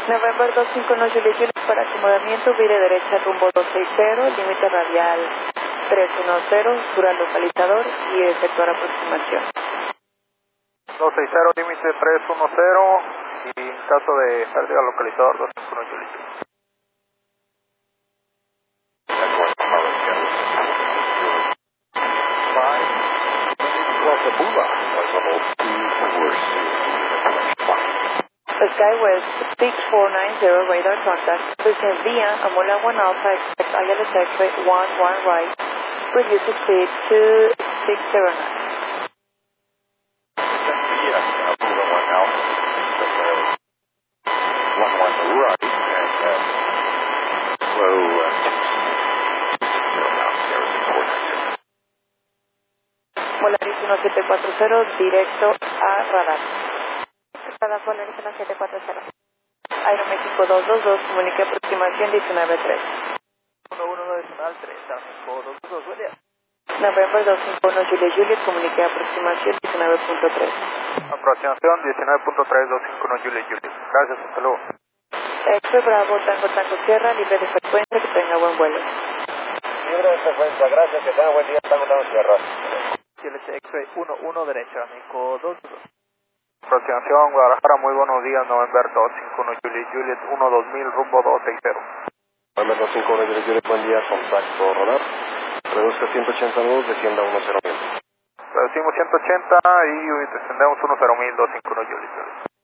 November 251 Juliet para acomodamiento, vire derecha rumbo 260, límite radial 310, sur al localizador y efectuar aproximación. 260, límite 310 y en caso de pérdida localizador 251 Juliet. Skywest 6490 radar contact, business via Amola 1 Alpha, expect ILS X-ray 11 right, reduce speed 2609. Volaris 1740, directo a radar. Radar Volaris 1740. Aeroméxico 222, comunique aproximación 19.3. 119 decimal 3, México 222, buen día. November 251 Juliet, comunique aproximación 19.3. Aproximación 19.3, 251 Juliet. Gracias, hasta luego. X-ray Bravo, Tango Sierra, libre de frecuencia, que tenga buen vuelo. Libre de frecuencia, gracias, que tenga buen día, Tango Sierra. X-ray 11 derecha, México 22. Aproximación Guadalajara, muy buenos días, November 251 Juliet 12000, rumbo 260. November 251 Juliet, buen día, contacto radar. Reduzca 180 nudos, descienda 10.000. Reducimos 180 y descendemos 10.000, 251 Juliet.